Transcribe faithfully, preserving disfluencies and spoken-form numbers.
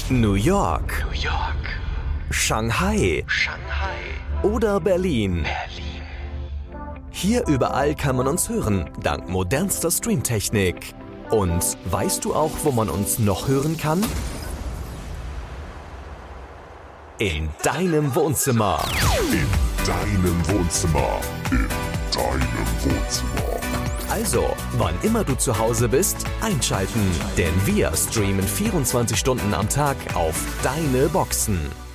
New York, New York, Shanghai, Shanghai, oder Berlin. Berlin. Hier überall kann man uns hören, dank modernster Streamtechnik. Und weißt du auch, wo man uns noch hören kann? In deinem Wohnzimmer. In deinem Wohnzimmer. In deinem Wohnzimmer. Also, wann immer du zu Hause bist, einschalten. Denn wir streamen vierundzwanzig Stunden am Tag auf deine Boxen.